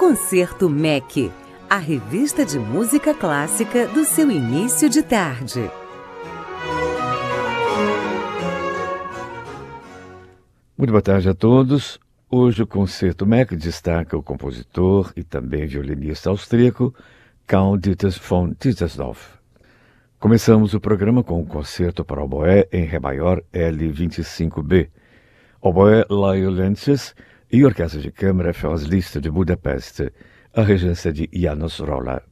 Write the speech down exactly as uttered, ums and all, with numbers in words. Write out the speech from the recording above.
Concerto M E C, a revista de música clássica do seu início de tarde. Muito boa tarde a todos. Hoje o Concerto M E C destaca o compositor e também violinista austríaco Count Dieter von Dittersdorf. Começamos o programa com um concerto para oboé em Ré maior L vinte e cinco B, oboé Lajos Lentzes e orquestra de câmara Felslied de Budapeste, a regência de János Rolla.